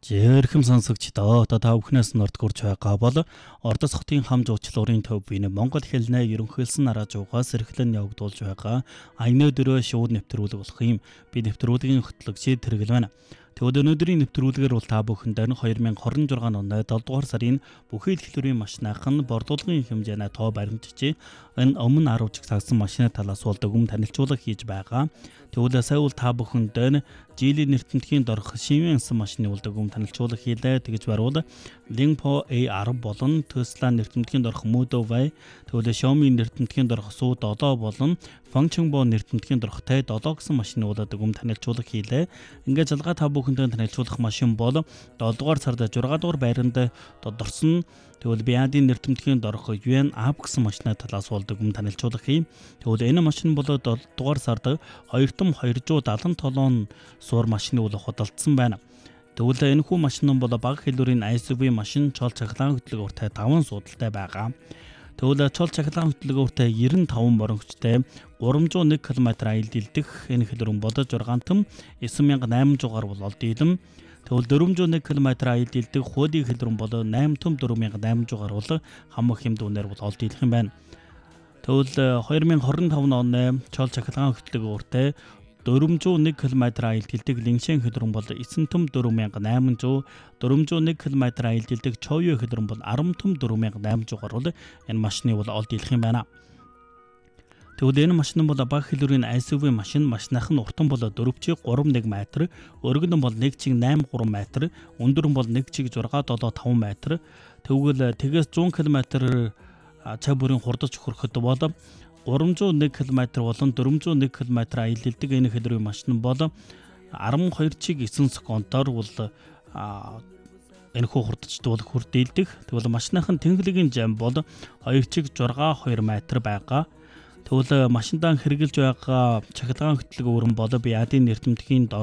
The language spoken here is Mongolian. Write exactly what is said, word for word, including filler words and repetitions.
Жирхэм сонсогчдоо одоо та бүхнээс норд гурж байгаа бол Ордос хотын хам жуулчлалын төв биенэ Монгол хэлнээ ерөнхийлсөн арга зугаас эрхлэн явагдуулж байгаа аяны дөрөв шууд нэвтрүүлэг болох юм. Би нэвтрүүлгийн хөтлөгчид тэргэл байна. Тэгвэл өнөөдрийн нэвтрүүлгээр бол та бүхэндээ две тысячи двадцать шесть оны долоо дугаар сарын бүхий л хэлбэрийн машинаахан бордуулгын хэмжээний тоо баримтжээ. Энэ өмнө арав жиг сагсан машины талаас бол дүгм танилцуулга хийж байгаа. Тэгвэл сая бол та бүхэндээ Geely нэртэмтгийн дорх шивэн сан машины бол дүгм танилцуулга хийлээ. Тэгж баруул Lingpo A ten болон Tesla нэртэмтгийн дорх Model Y, тэгвэл Xiaomi нэртэмтгийн дорх Su seven болон Fangchengbo нэртэмтгийн дорх T seven гэсэн машины бол дүгм танилцуулга хийлээ. Ингээд жалгаа та бүхэндээ танилцуулах машин бол долоо дугаар сард six дугаар байранд тодорсон. Тэгвэл Биадын нэртэмтгийн дорх Yuan App гэсэн машины талаас бол дүгм танилцуулга хий. Тэгвэл энэ машин бол долоо дугаар сард two thousand two hundred seventy-seven суур машины бол худалдсан байна. Тэгвэл энэ хүү машин нь бол бага хэлбэрийн эс ю ви машин чол цахилгаан хөтөлбөртэй five судалтай байгаа. Тэгвэл чол цахилгаан хөтөлбөртэй ninety-five моронхчтой three hundred one км аялал дэлдэх энэ хэлбэрэн бодож ургаантам nine thousand eight hundred бол олд ийлэм. Тэгвэл four hundred one км аялал дэлдэх хуулийн хэлбэрэн бол eight thousand four hundred бол хамаг хэмд үнээр бол олд ийлэх юм байна. Тэгвэл twenty twenty-five оны чол цахилгаан хөтөлбөртэй four hundred one км аялал дэлдэг Линшэн хэлбэрэн бол nine thousand four hundred, four hundred one км аялал дэлдэг Чойо хэлбэрэн бол ten thousand four hundred бол энэ машины бол олд ийлэх юм байна. Тэгвэл энэ машин бол бага хэлбэрийн эс ю ви машин, машинах нь уртан бол four чиг thirty-one метр, өргөн бол one чиг eight three метр, өндөр бол one чиг six seven метр. Тэгвэл тэгээс one км цай бүрийн хурдаж хүрэхэд бол three hundred one км болон four hundred one км аялал дэлдэг энэ хэлбэрийн машин бол twelve чиг nine секундоор бол энэ хүү хурдчд бол хүрдээлдэг. Тэгвэл машинах нь тэнхлэгийн зам бол two чиг six two метр байгаа. Тэгвэл машиндаа хэрэгжилж байгаа цахилгаан хөтлөг өрн бол Биадын нэртэмтгийн